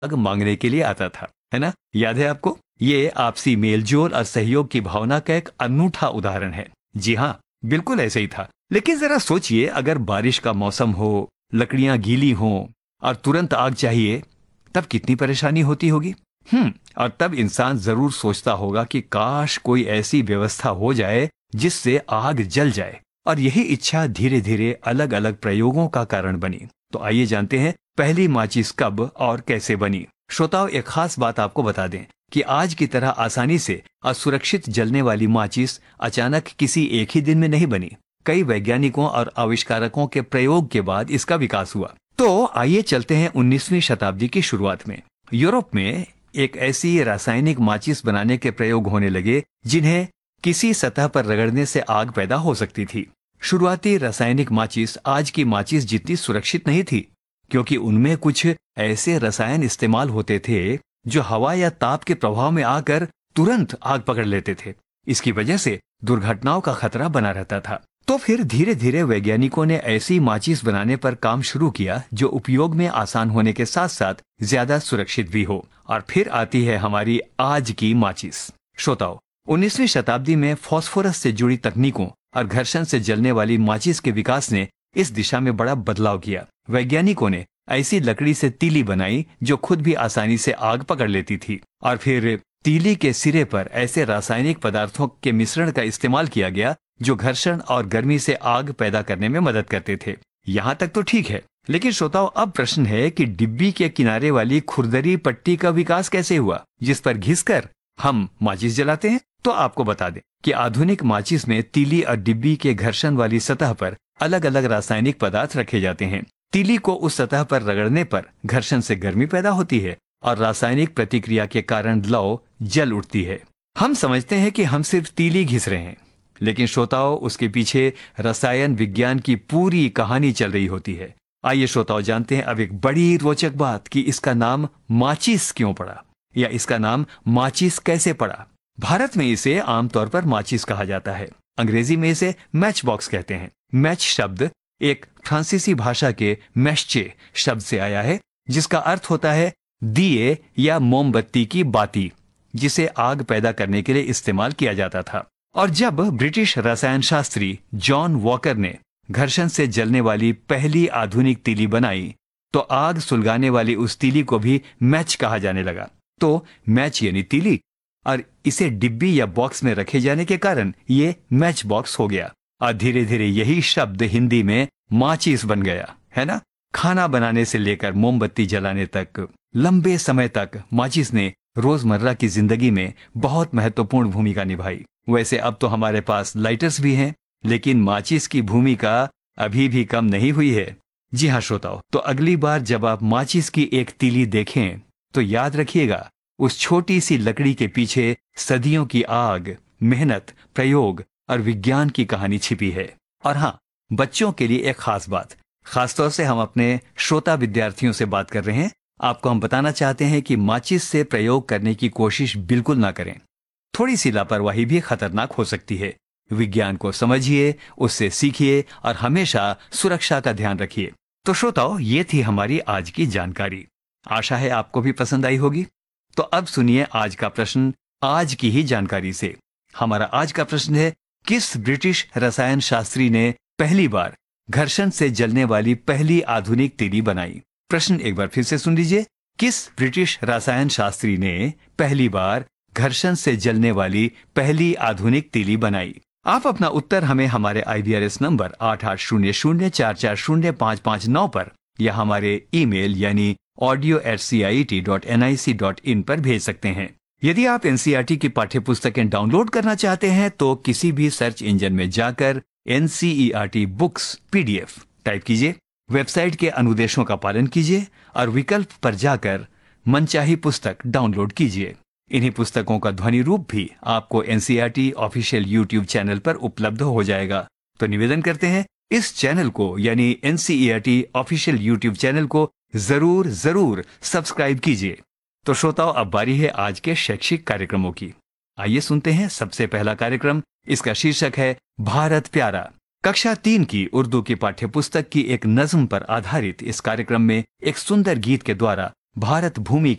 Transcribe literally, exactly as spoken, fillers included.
आग मांगने के लिए आता था, है ना? याद है आपको? ये आपसी मेलजोल और सहयोग की भावना का एक अनूठा उदाहरण है। जी हाँ, बिल्कुल ऐसे ही था। लेकिन जरा सोचिए, अगर बारिश का मौसम हो, लकड़ियां गीली हों और तुरंत आग चाहिए, तब कितनी परेशानी होती होगी। हम्म और तब इंसान जरूर सोचता होगा कि काश कोई ऐसी व्यवस्था हो जाए जिससे आग जल जाए। और यही इच्छा धीरे धीरे अलग अलग प्रयोगों का कारण बनी। तो आइए जानते हैं पहली माचिस कब और कैसे बनी। श्रोताओं, एक खास बात आपको बता दें कि आज की तरह आसानी से और सुरक्षित जलने वाली माचिस अचानक किसी एक ही दिन में नहीं बनी। कई वैज्ञानिकों और आविष्कारकों के प्रयोग के बाद इसका विकास हुआ। तो आइए चलते हैं उन्नीसवीं शताब्दी की शुरुआत में। यूरोप में एक ऐसी रासायनिक माचिस बनाने के प्रयोग होने लगे जिन्हें किसी सतह पर रगड़ने से आग पैदा हो सकती थी। शुरुआती रासायनिक माचिस आज की माचिस जितनी सुरक्षित नहीं थी, क्योंकि उनमें कुछ ऐसे रसायन इस्तेमाल होते थे जो हवा या ताप के प्रभाव में आकर तुरंत आग पकड़ लेते थे। इसकी वजह से दुर्घटनाओं का खतरा बना रहता था। तो फिर धीरे धीरे वैज्ञानिकों ने ऐसी माचिस बनाने पर काम शुरू किया जो उपयोग में आसान होने के साथ साथ ज्यादा सुरक्षित भी हो। और फिर आती है हमारी आज की माचिस। श्रोताओ, उन्नीसवीं शताब्दी में फास्फोरस से जुड़ी तकनीकों और घर्षण से जलने वाली माचिस के विकास ने इस दिशा में बड़ा बदलाव किया। वैज्ञानिकों ने ऐसी लकड़ी से तीली बनाई जो खुद भी आसानी से आग पकड़ लेती थी। और फिर तीली के सिरे पर ऐसे रासायनिक पदार्थों के मिश्रण का इस्तेमाल किया गया जो घर्षण और गर्मी से आग पैदा करने में मदद करते थे। यहाँ तक तो ठीक है, लेकिन श्रोताओं, अब प्रश्न है कि डिब्बी के किनारे वाली खुरदरी पट्टी का विकास कैसे हुआ जिस पर घिसकर हम माचिस जलाते हैं। तो आपको बता दें कि आधुनिक माचिस में तीली और डिब्बी के घर्षण वाली सतह पर अलग अलग रासायनिक पदार्थ रखे जाते हैं। तीली को उस सतह पर रगड़ने पर घर्षण से गर्मी पैदा होती है और रासायनिक प्रतिक्रिया के कारण लौ जल उठती है। हम समझते हैं कि हम सिर्फ तीली घिस रहे हैं, लेकिन श्रोताओं, उसके पीछे रसायन विज्ञान की पूरी कहानी चल रही होती है। आइए श्रोताओं, जानते हैं अब एक बड़ी रोचक बात कि इसका नाम माचिस क्यों पड़ा, या इसका नाम माचिस कैसे पड़ा। भारत में इसे आमतौर पर माचिस कहा जाता है। अंग्रेजी में इसे मैच बॉक्स कहते हैं। मैच शब्द एक फ्रांसीसी भाषा के मैशचे शब्द से आया है, जिसका अर्थ होता है दिए या मोमबत्ती की बाती, जिसे आग पैदा करने के लिए इस्तेमाल किया जाता था। और जब ब्रिटिश रसायन शास्त्री जॉन वॉकर ने घर्षण से जलने वाली पहली आधुनिक तीली बनाई, तो आग सुलगाने वाली उस तीली को भी मैच कहा जाने लगा। तो मैच यानी तीली, और इसे डिब्बी या बॉक्स में रखे जाने के कारण ये मैच बॉक्स हो गया। और धीरे धीरे यही शब्द हिंदी में माचिस बन गया, है ना? खाना बनाने से लेकर मोमबत्ती जलाने तक, लंबे समय तक माचिस ने रोजमर्रा की जिंदगी में बहुत महत्वपूर्ण भूमिका निभाई। वैसे अब तो हमारे पास लाइटर्स भी हैं, लेकिन माचिस की भूमिका अभी भी कम नहीं हुई है। जी हाँ श्रोताओ, तो अगली बार जब आप माचिस की एक तीली देखें तो याद रखिएगा, उस छोटी सी लकड़ी के पीछे सदियों की आग, मेहनत, प्रयोग और विज्ञान की कहानी छिपी है। और हाँ, बच्चों के लिए एक खास बात, खासतौर से हम अपने श्रोता विद्यार्थियों से बात कर रहे हैं। आपको हम बताना चाहते हैं कि माचिस से प्रयोग करने की कोशिश बिल्कुल ना करें। थोड़ी सी लापरवाही भी खतरनाक हो सकती है। विज्ञान को समझिए, उससे सीखिए और हमेशा सुरक्षा का ध्यान रखिए। तो श्रोताओ, ये थी हमारी आज की जानकारी। आशा है आपको भी पसंद आई होगी। तो अब सुनिए आज का प्रश्न आज की ही जानकारी से। हमारा आज का प्रश्न है, किस ब्रिटिश रसायन शास्त्री ने पहली बार घर्षण से जलने वाली पहली आधुनिक तीली बनाई? प्रश्न एक बार फिर से सुन लीजिए। किस ब्रिटिश रसायन शास्त्री ने पहली बार घर्षण से जलने वाली पहली आधुनिक तीली बनाई? आप अपना उत्तर हमें हमारे आई बी आर एस नंबर आठ आठ शून्य शून्य चार चार शून्य पाँच पाँच नौ पर या हमारे ईमेल यानी audio eight C I T dot N I C dot in पर भेज सकते हैं। यदि आप N C E R T की पाठ्य पुस्तकें डाउनलोड करना चाहते हैं तो किसी भी सर्च इंजन में जाकर N C E R T books P D F type कीजिए, वेबसाइट के अनुदेशों का पालन कीजिए और विकल्प पर जाकर मनचाही पुस्तक डाउनलोड कीजिए। इन्हीं पुस्तकों का ध्वनि रूप भी आपको N C E R T official YouTube channel पर उपलब्ध हो जाएगा। तो निवेदन करते हैं, इस चैनल को यानी N C E R T official YouTube channel को जरूर जरूर सब्सक्राइब कीजिए। तो श्रोताओं, अब बारी है आज के शैक्षिक कार्यक्रमों की। आइए सुनते हैं सबसे पहला कार्यक्रम। इसका शीर्षक है भारत प्यारा। कक्षा तीन की उर्दू की पाठ्य पुस्तक की एक नज्म पर आधारित इस कार्यक्रम में एक सुंदर गीत के द्वारा भारत भूमि